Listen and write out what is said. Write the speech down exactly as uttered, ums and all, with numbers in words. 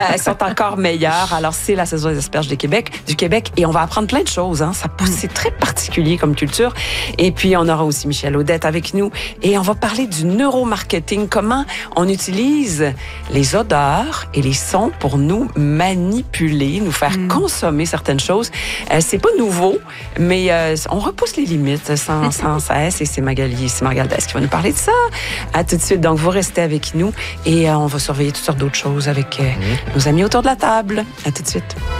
Elles sont encore meilleures. Alors, c'est la saison des asperges du Québec, du Québec. Et on va apprendre plein de choses. Hein. Ça pousse, c'est très particulier comme culture. Et puis, on aura aussi Michel Audette avec nous. Et on va parler du neuromarketing. Comment on utilise les odeurs et les sons pour nous manipuler, nous faire mm. consommer certaines choses. Euh, c'est pas nouveau, mais euh, on repousse les limites sans, sans cesse. Et c'est Magali, c'est Margaldes qui va nous parler de ça. À tout de suite. Donc, vous restez avec nous et euh, on va surveiller toutes sortes d'autres choses avec euh, mm. nos amis autour de la table. À tout de suite.